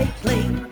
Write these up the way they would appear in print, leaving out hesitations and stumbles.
lightly.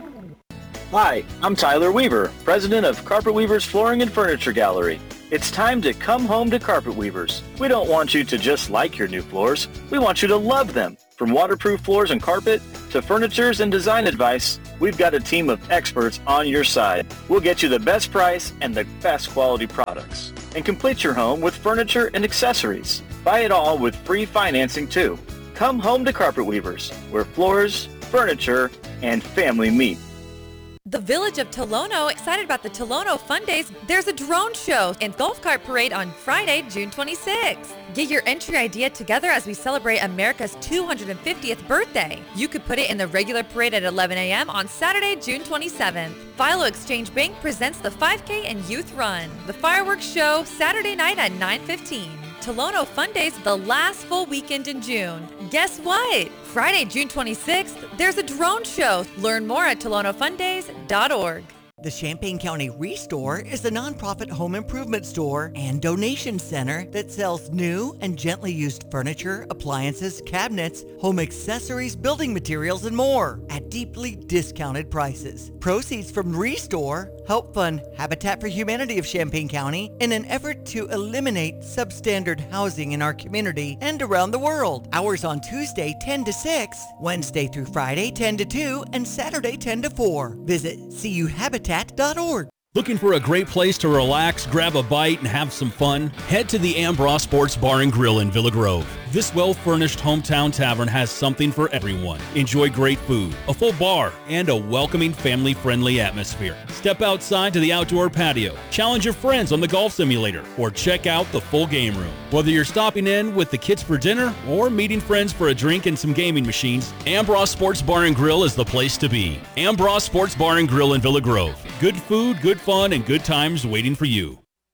Hi, I'm Tyler Weaver, president of Carpet Weavers Flooring and Furniture Gallery. It's time to come home to Carpet Weavers. We don't want you to just like your new floors. We want you to love them. From waterproof floors and carpet to furnitures and design advice, we've got a team of experts on your side. We'll get you the best price and the best quality products. And complete your home with furniture and accessories. Buy it all with free financing too. Come home to Carpet Weavers, where floors, furniture, and family meet. The Village of Tolono, excited about the Tolono Fun Days. There's a drone show and golf cart parade on Friday, June 26th. Get your entry idea together as we celebrate America's 250th birthday. You could put it in the regular parade at 11 a.m. on Saturday, June 27th. Philo Exchange Bank presents the 5K and Youth Run. The fireworks show Saturday night at 9:15. Tolono Fun Days, the last full weekend in June. Guess what? Friday, June 26th, there's a drone show. Learn more at TolonoFundays.org. The Champaign County Restore is a nonprofit home improvement store and donation center that sells new and gently used furniture, appliances, cabinets, home accessories, building materials, and more at deeply discounted prices. Proceeds from Restore help fund Habitat for Humanity of Champaign County in an effort to eliminate substandard housing in our community and around the world. Hours on Tuesday 10 to 6, Wednesday through Friday 10 to 2, and Saturday 10 to 4. Visit cuhabitat.org. Looking for a great place to relax, grab a bite, and have some fun? Head to the Ambross Sports Bar and Grill in Villa Grove. This well-furnished hometown tavern has something for everyone. Enjoy great food, a full bar, and a welcoming, family-friendly atmosphere. Step outside to the outdoor patio, challenge your friends on the golf simulator, or check out the full game room. Whether you're stopping in with the kids for dinner or meeting friends for a drink and some gaming machines, Ambross Sports Bar and Grill is the place to be. Ambross Sports Bar and Grill in Villa Grove. Good food, good fun, and good times waiting for you.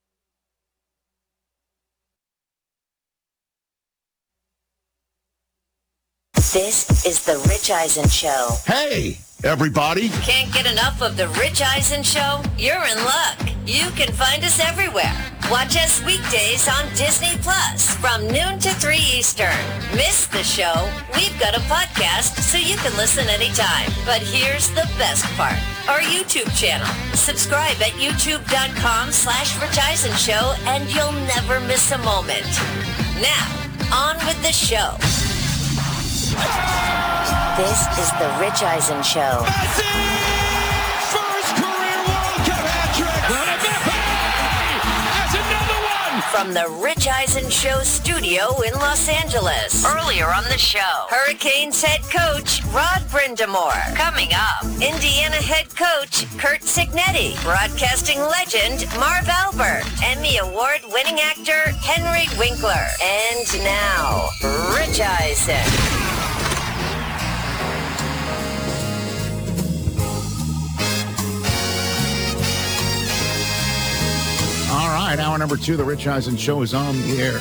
This is the Rich Eisen Show. Hey, everybody. Can't get enough of the Rich Eisen Show? You're in luck. You can find us everywhere. Watch us weekdays on Disney Plus from noon to 3 Eastern. Miss the show? We've got a podcast so you can listen anytime. But here's the best part. Our YouTube channel. Subscribe at youtube.com/Rich Eisen Show and you'll never miss a moment. Now, on with the show. This is the Rich Eisen Show. Messi! First career World Cup hat-trick! That's another one! From the Rich Eisen Show studio in Los Angeles. Earlier on the show, Hurricanes head coach Rod Brindamore. Coming up, Indiana head coach Curt Cignetti. Broadcasting legend Marv Albert. Emmy Award-winning actor Henry Winkler. And now, Rich Eisen. All right, hour number 2, the Rich Eisen Show is on the air.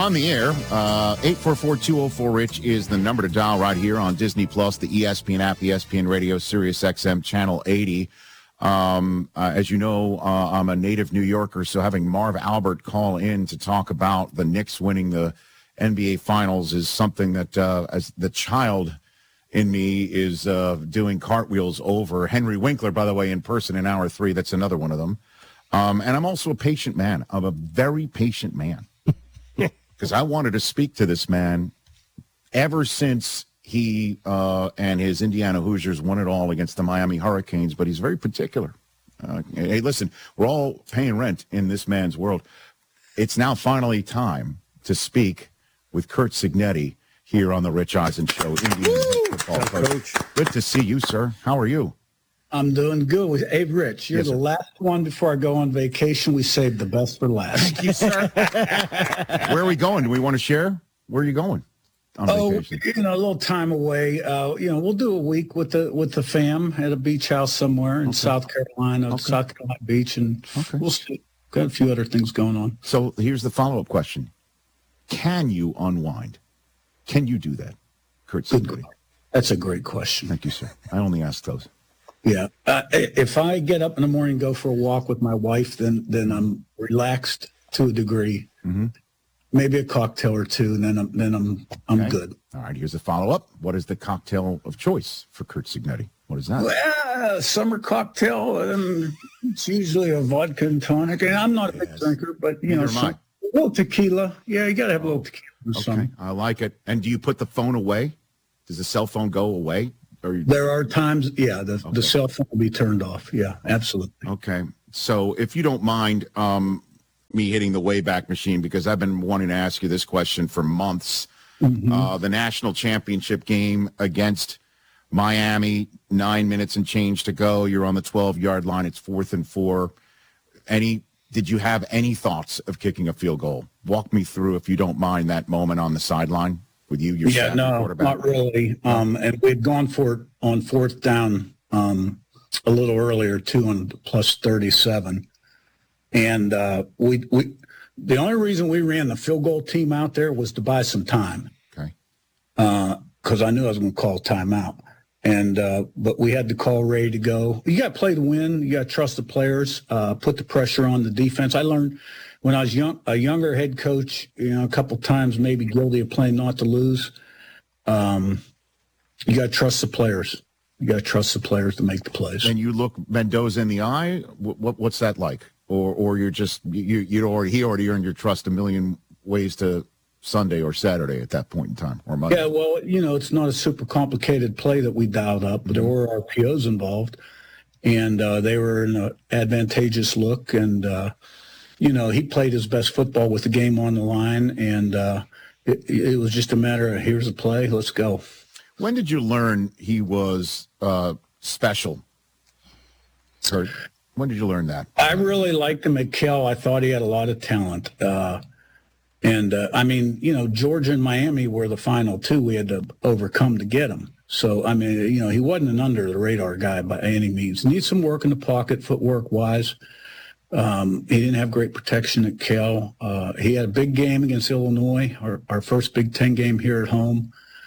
844-204-RICH is the number to dial right here on Disney Plus, the ESPN app, ESPN Radio, Sirius XM, Channel 80. As you know, I'm a native New Yorker, so having Marv Albert call in to talk about the Knicks winning the NBA Finals is something that, as the child in me is doing cartwheels over. Henry Winkler, by the way, in person in hour 3, that's another one of them. And I'm also a patient man. I'm a very patient man because I wanted to speak to this man ever since he and his Indiana Hoosiers won it all against the Miami Hurricanes, but he's very particular. Hey, listen, we're all paying rent in this man's world. It's now finally time to speak with Curt Cignetti here on the Rich Eisen Show. Indiana football coach. Good to see you, sir. How are you? I'm doing good. Hey, Rich, you're the last one before I go on vacation. We saved the best for last. Thank you, sir. Where are we going? Do we want to share? Where are you going on vacation? A little time away. We'll do a week with the fam at a beach house somewhere in South Carolina, South Carolina Beach, and we'll see. Got a few other things going on. So here's the follow-up question. Can you unwind? Can you do that, Curt Cignetti? That's a great question. Thank you, sir. I only ask those. Yeah. If I get up in the morning and go for a walk with my wife, then I'm relaxed to a degree. Mm-hmm. Maybe a cocktail or two, and then I'm good. All right, here's a follow-up. What is the cocktail of choice for Curt Cignetti? What is that? Well, summer cocktail, and it's usually a vodka and tonic. And I'm not a big drinker, but, you know, a little tequila. Yeah, you got to have a little tequila in the summer. I like it. And do you put the phone away? Does the cell phone go away? There are times, the cell phone will be turned off. Yeah, absolutely. Okay. So if you don't mind me hitting the Wayback Machine, because I've been wanting to ask you this question for months. The national championship game against Miami, 9 minutes and change to go. You're on the 12-yard line. It's 4th and 4. Did you have any thoughts of kicking a field goal? Walk me through, if you don't mind, that moment on the sideline with you, your quarterback. Not really. And we'd gone for it on 4th down a little earlier, too, on plus 37. And we the only reason we ran the field goal team out there was to buy some time. Okay. Because I knew I was going to call timeout. And but we had the call ready to go. You got to play to win. You got to trust the players. Put the pressure on the defense. I learned when I was a younger head coach, a couple times maybe guilty of playing not to lose. You got to trust the players. You got to trust the players to make the plays. And you look Mendoza in the eye. What's that like? Or you're just he already earned your trust a million ways to Sunday or Saturday at that point in time, or Monday? Yeah, well, it's not a super complicated play that we dialed up, but there were RPOs involved, and they were in an advantageous look. And, he played his best football with the game on the line, and it was just a matter of, here's a play, let's go. When did you learn he was special, Kurt? When did you learn that? I really liked him at Cal. I thought he had a lot of talent. Georgia and Miami were the final two we had to overcome to get him. So, he wasn't an under-the-radar guy by any means. Needs some work in the pocket, footwork-wise. He didn't have great protection at Cal. He had a big game against Illinois, our first Big Ten game here at home.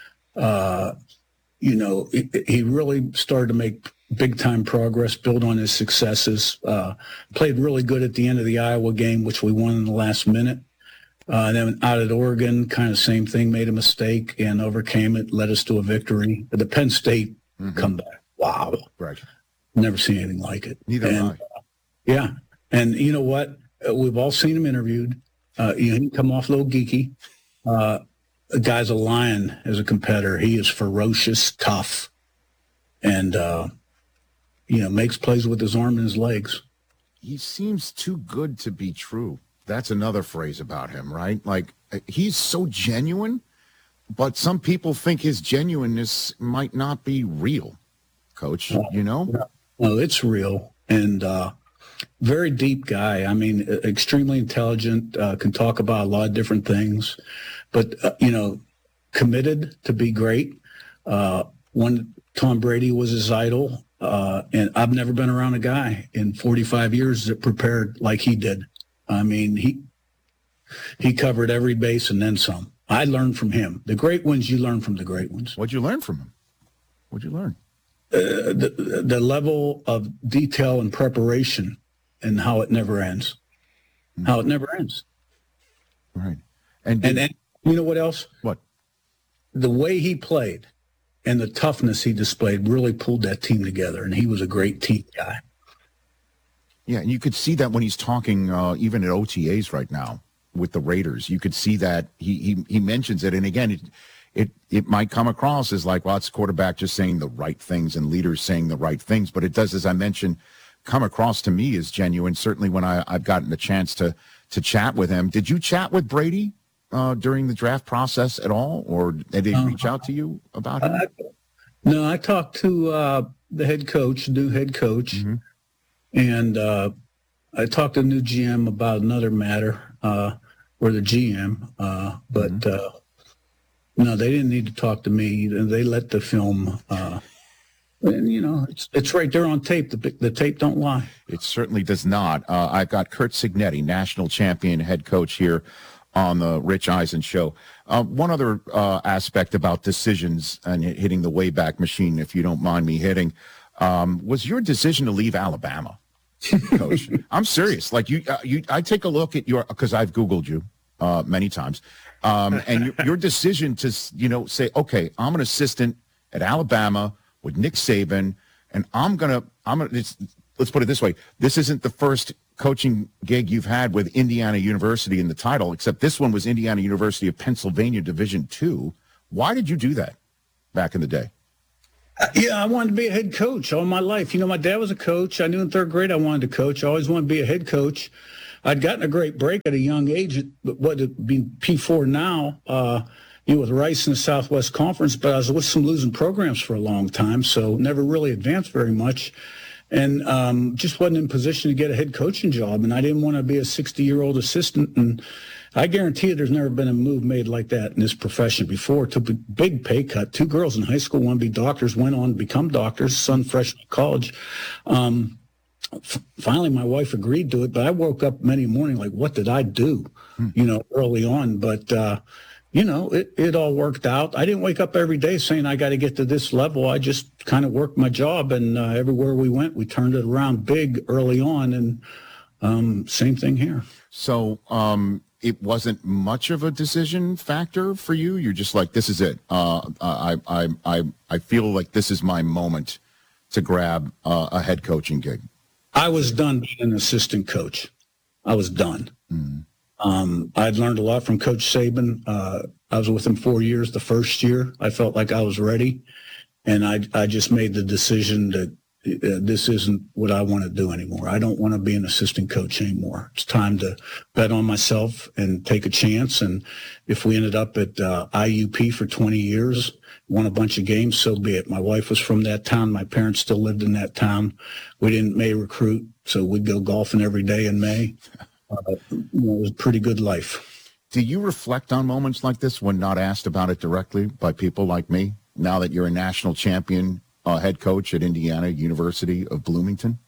He really started to make big-time progress, build on his successes. Played really good at the end of the Iowa game, which we won in the last minute. Then out at Oregon, kind of same thing, made a mistake and overcame it, led us to a victory. The Penn State comeback, wow. Right. Never seen anything like it. Neither have I. Yeah. And you know what? We've all seen him interviewed. He come off a little geeky. The guy's a lion as a competitor. He is ferocious, tough, and, makes plays with his arm and his legs. He seems too good to be true. That's another phrase about him, right? Like, he's so genuine, but some people think his genuineness might not be real, Coach, No, it's real. And very deep guy. Extremely intelligent, can talk about a lot of different things, but, committed to be great. When Tom Brady was his idol, and I've never been around a guy in 45 years that prepared like he did. He covered every base and then some. I learned from him. The great ones, you learn from the great ones. What'd you learn from him? What'd you learn? The level of detail and preparation and how it never ends. How it never ends. Right. And you know what else? What? The way he played and the toughness he displayed really pulled that team together, and he was a great team guy. Yeah, and you could see that when he's talking, even at OTAs right now with the Raiders. You could see that he mentions it, and again, it might come across as like, well, it's quarterback just saying the right things and leaders saying the right things, but it does, as I mentioned, come across to me as genuine. Certainly when I've gotten a chance to chat with him. Did you chat with Brady during the draft process at all, or did he reach out to you about him? No, I talked to the head coach, new head coach. And I talked to the new GM about another matter, or the GM, but no, they didn't need to talk to me. They let the film, and it's right there on tape. The tape don't lie. It certainly does not. I've got Curt Cignetti, national champion head coach here on the Rich Eisen Show. One other aspect about decisions and hitting the Wayback Machine, if you don't mind me hitting, was your decision to leave Alabama. Coach, I'm serious. Like I take a look at because I've Googled you many times, and your decision to say, okay, I'm an assistant at Alabama with Nick Saban, And let's put it this way. This isn't the first coaching gig you've had with Indiana University in the title, except this one was Indiana University of Pennsylvania Division II. Why did you do that back in the day? Yeah, I wanted to be a head coach all my life. You know, my dad was a coach. I knew in third grade I wanted to coach. I always wanted to be a head coach. I'd gotten a great break at a young age, what would be P4 now, with Rice in the Southwest Conference, but I was with some losing programs for a long time, so never really advanced very much. And just wasn't in position to get a head coaching job, and I didn't want to be a 60-year-old assistant. And I guarantee you there's never been a move made like that in this profession before. Took a big pay cut. 2 girls in high school wanted to be doctors, went on to become doctors, son fresh from college. Finally, my wife agreed to it, but I woke up many morning like, what did I do, early on. But, it all worked out. I didn't wake up every day saying I got to get to this level. I just kind of worked my job, and everywhere we went, we turned it around big early on, and same thing here. So it wasn't much of a decision factor for you? You're just like, this is it. I feel like this is my moment to grab a head coaching gig. I was done being an assistant coach. I was done. Mm-hmm. I'd learned a lot from Coach Saban. I was with him 4 years. The first year, I felt like I was ready, and I just made the decision that this isn't what I want to do anymore. I don't want to be an assistant coach anymore. It's time to bet on myself and take a chance. And if we ended up at IUP for 20 years, won a bunch of games, so be it. My wife was from that town. My parents still lived in that town. We didn't May recruit, so we'd go golfing every day in May. It was a pretty good life. Do you reflect on moments like this when not asked about it directly by people like me, now that you're a national champion head coach at Indiana University of Bloomington?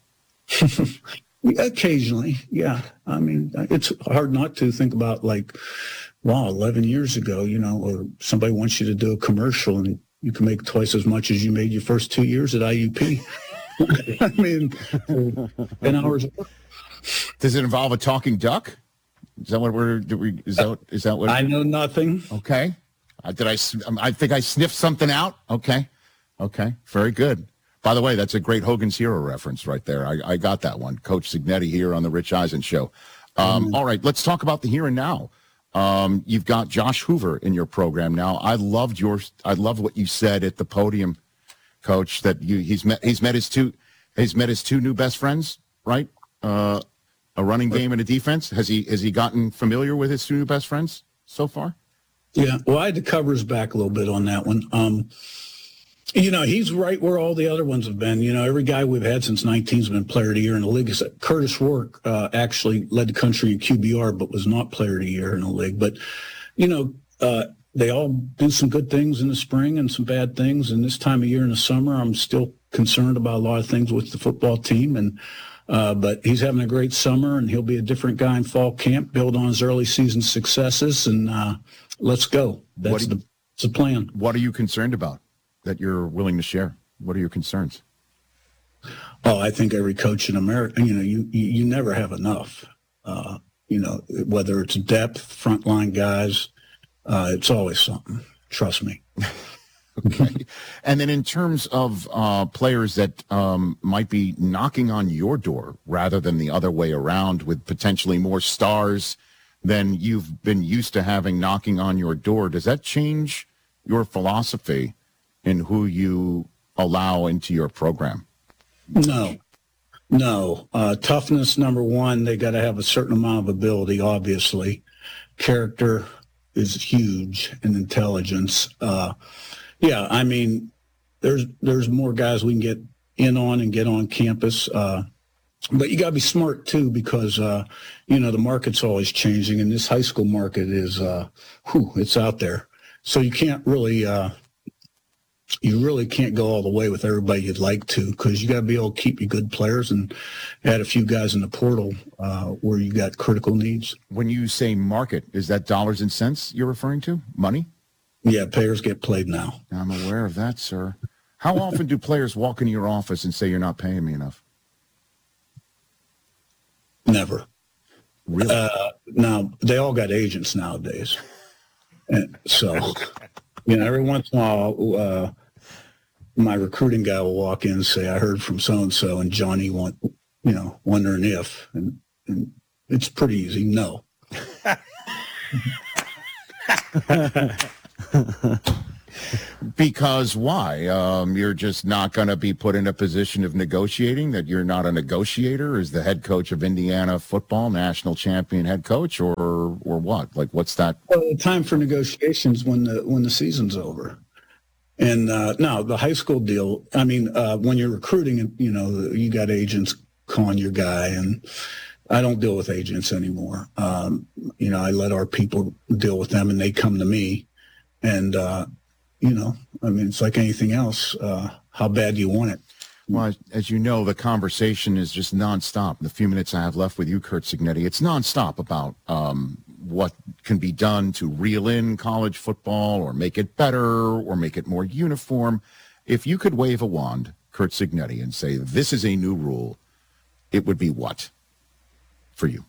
Occasionally, yeah. I mean, it's hard not to think about, like, wow, 11 years ago, or somebody wants you to do a commercial and you can make twice as much as you made your first 2 years at IUP. I mean, 10 hours of work. Does it involve a talking duck? Is that what is that what? I know nothing. Okay. I think I sniffed something out. Okay. Very good. By the way, that's a great Hogan's Hero reference right there. I got that one. Coach Cignetti here on the Rich Eisen Show. All right, let's talk about the here and now. You've got Josh Hoover in your program now. I loved what you said at the podium, Coach, that he's met his two new best friends, right? A running game and a defense. Has he gotten familiar with his two new best friends so far? Yeah. Well, I had to cover his back a little bit on that one. He's right where all the other ones have been. Every guy we've had since 19 has been player of the year in the league. Curtis Rourke actually led the country in QBR, but was not player of the year in the league. But, they all do some good things in the spring and some bad things. And this time of year in the summer, I'm still concerned about a lot of things with the football team. And but he's having a great summer, and he'll be a different guy in fall camp, build on his early season successes, and let's go. That's the plan. What are you concerned about that you're willing to share? What are your concerns? Oh, I think every coach in America, you never have enough. Whether it's depth, frontline guys, it's always something. Trust me. Okay. And then in terms of players that might be knocking on your door rather than the other way around, with potentially more stars than you've been used to having knocking on your door, does that change your philosophy in who you allow into your program? No. Toughness, number one. They got to have a certain amount of ability, obviously. Character is huge, and intelligence. Yeah, I mean, there's more guys we can get in on and get on campus. But you got to be smart, too, because, the market's always changing, and this high school market is, it's out there. So you can't really, you really can't go all the way with everybody you'd like to, because you got to be able to keep your good players and add a few guys in the portal where you got critical needs. When you say market, is that dollars and cents you're referring to? Money? Yeah, players get played now. I'm aware of that, sir. How often do players walk into your office and say, you're not paying me enough? Never. Really? Now, they all got agents nowadays. And so, every once in a while, my recruiting guy will walk in and say, I heard from so-and-so and Johnny wondering if, and it's pretty easy. No. Because why? You're just not going to be put in a position of negotiating, that you're not a negotiator as the head coach of Indiana football, national champion head coach, or what? Like, what's that? Well, the time for negotiations when the season's over. And now the high school deal, I mean, when you're recruiting, you got agents calling your guy, and I don't deal with agents anymore. I let our people deal with them, and they come to me. And, it's like anything else. How bad do you want it? Well, as you know, the conversation is just nonstop. The few minutes I have left with you, Curt Cignetti, it's nonstop about what can be done to reel in college football or make it better or make it more uniform. If you could wave a wand, Curt Cignetti, and say, this is a new rule, it would be what for you?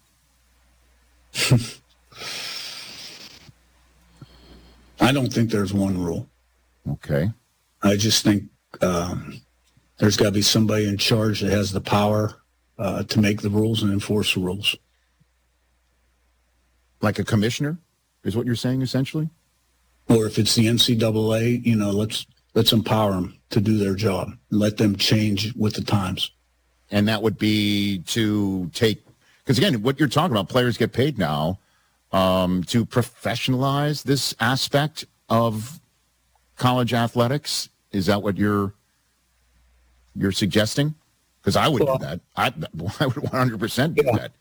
I don't think there's one rule. Okay. I just think there's got to be somebody in charge that has the power to make the rules and enforce the rules. Like a commissioner is what you're saying, essentially? Or if it's the NCAA, let's empower them to do their job and let them change with the times. And that would be to take, because again, what you're talking about, players get paid now to professionalize this aspect of college athletics. Is that what you're suggesting? Because I would do that. I would 100% do that.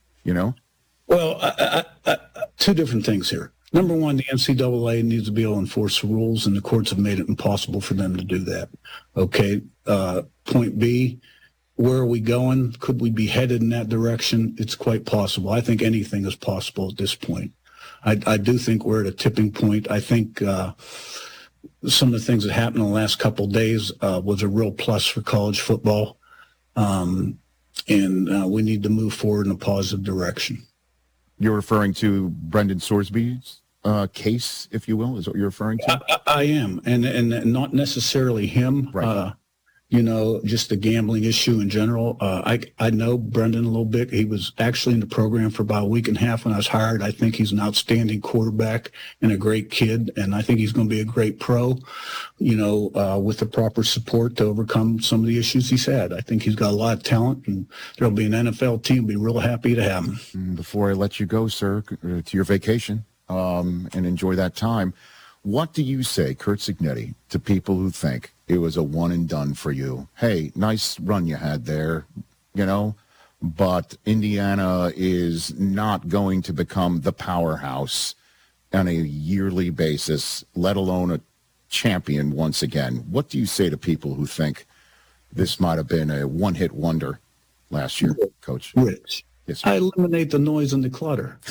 Well, two different things here. Number one, the NCAA needs to be able to enforce the rules, and the courts have made it impossible for them to do that. Okay. Point B, where are we going? Could we be headed in that direction? It's quite possible. I think anything is possible at this point. I do think we're at a tipping point. I think some of the things that happened in the last couple of days was a real plus for college football, and we need to move forward in a positive direction. You're referring to Brendan Sorsby's case, if you will, is what you're referring to? I am, and not necessarily him. Right. Just the gambling issue in general. I know Brendan a little bit. He was actually in the program for about a week and a half when I was hired. I think he's an outstanding quarterback and a great kid, and I think he's going to be a great pro, with the proper support to overcome some of the issues he's had. I think he's got a lot of talent, and there'll be an NFL team be real happy to have him. Before I let you go, sir, to your vacation and enjoy that time, what do you say, Curt Cignetti, to people who think it was a one and done for you? Hey, nice run you had there, but Indiana is not going to become the powerhouse on a yearly basis, let alone a champion once again. What do you say to people who think this might have been a one-hit wonder last year, Coach? Rich, yes, sir. I eliminate the noise and the clutter.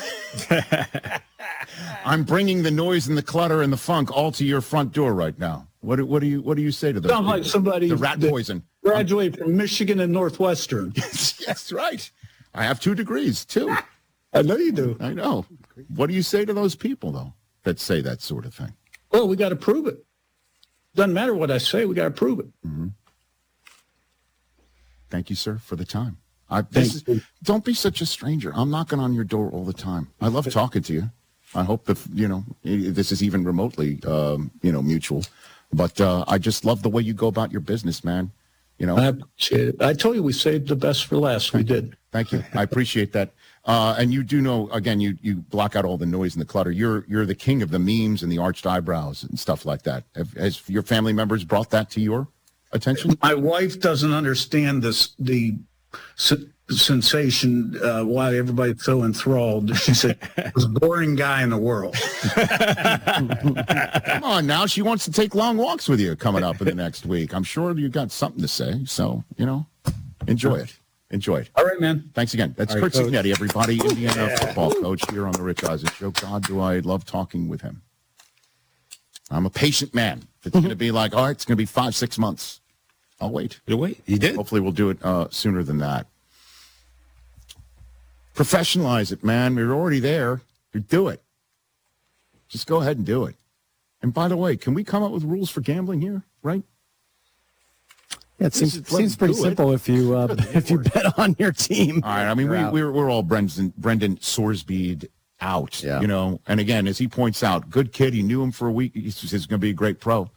I'm bringing the noise and the clutter and the funk all to your front door right now. What do you say to those? Sounds like somebody the rat poison. Graduated from Michigan and Northwestern. Yes, right. I have 2 degrees too. I know you do. I know. What do you say to those people though that say that sort of thing? Well, we got to prove it. Doesn't matter what I say. We got to prove it. Mm-hmm. Thank you, sir, for the time. Don't be such a stranger. I'm knocking on your door all the time. I love talking to you. I hope that, this is even remotely, mutual. But I just love the way you go about your business, man. I appreciate it. I told you we saved the best for last. We did. Thank you. I appreciate that. And you do know, again, you block out all the noise and the clutter. You're the king of the memes and the arched eyebrows and stuff like that. Has your family members brought that to your attention? My wife doesn't understand the sensation, why everybody's so enthralled. She said, "Most boring guy in the world." Come on now. She wants to take long walks with you coming up in the next week. I'm sure you got something to say. So, enjoy it. Enjoy it. All right, man. Thanks again. That's Curt Cignetti, everybody, Indiana football coach here on the Rich Eisen Show. God, do I love talking with him. I'm a patient man. If it's going to be like, all right, it's going to be 5-6 months, I'll wait. You'll wait. You did. Hopefully we'll do it sooner than that. Professionalize it, man. You're already there. You do it. Just go ahead and do it. And by the way, can we come up with rules for gambling here, right? Yeah, it seems pretty simple if you bet on your team. All right. I mean, we're all Brendan Sorsby out, yeah. And again, as he points out, good kid. He knew him for a week. He's going to be a great pro,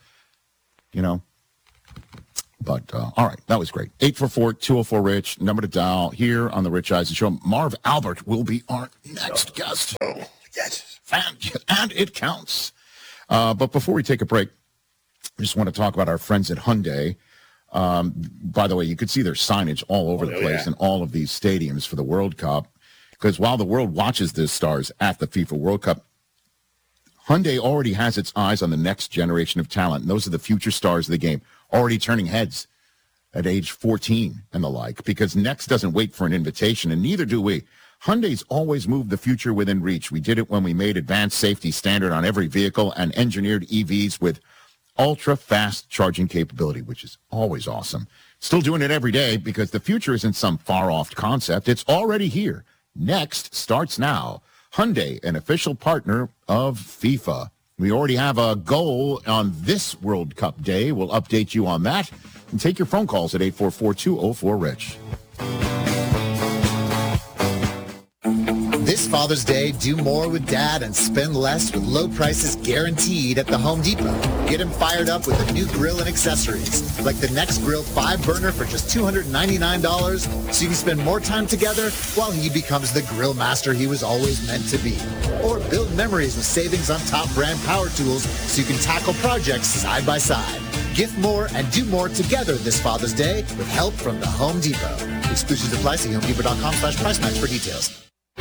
But, all right, that was great. 844-204-RICH, number to dial here on the Rich Eisen Show. Marv Albert will be our next guest. Oh, yes. And it counts. But before we take a break, I just want to talk about our friends at Hyundai. By the way, you could see their signage all over the place in all of these stadiums for the World Cup. Because while the world watches the stars at the FIFA World Cup, Hyundai already has its eyes on the next generation of talent. And those are the future stars of the game, already turning heads at age 14 and the like. Because next doesn't wait for an invitation, and neither do we. Hyundai's always moved the future within reach. We did it when we made advanced safety standard on every vehicle and engineered EVs with ultra-fast charging capability, which is always awesome. Still doing it every day because the future isn't some far-off concept. It's already here. Next starts now. Hyundai, an official partner of FIFA. We already have a goal on this World Cup day. We'll update you on that. And take your phone calls at 844-204-RICH. This Father's Day, do more with Dad and spend less with low prices guaranteed at the Home Depot. Get him fired up with a new grill and accessories, like the Next Grill 5-burner for just $299, so you can spend more time together while he becomes the grill master he was always meant to be. Or build memories with savings on top brand power tools so you can tackle projects side by side. Gift more and do more together this Father's Day with help from the Home Depot. Exclusions apply. See HomeDepot.com/price match for details.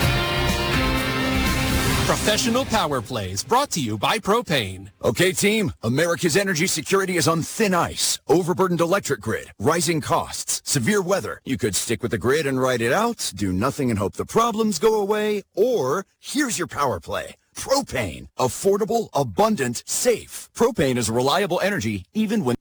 Professional Power Plays, brought to you by Propane. Okay, team, America's energy security is on thin ice. Overburdened electric grid, rising costs, severe weather. You could stick with the grid and ride it out, do nothing and hope the problems go away, or here's your power play. Propane. Affordable, abundant, safe. Propane is reliable energy even when